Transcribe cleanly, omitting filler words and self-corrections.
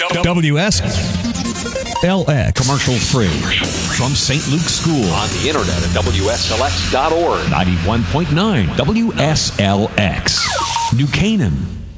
WSLX. Commercial free. From St. Luke's School. On the internet at WSLX.org. 91.9 WSLX. New Canaan.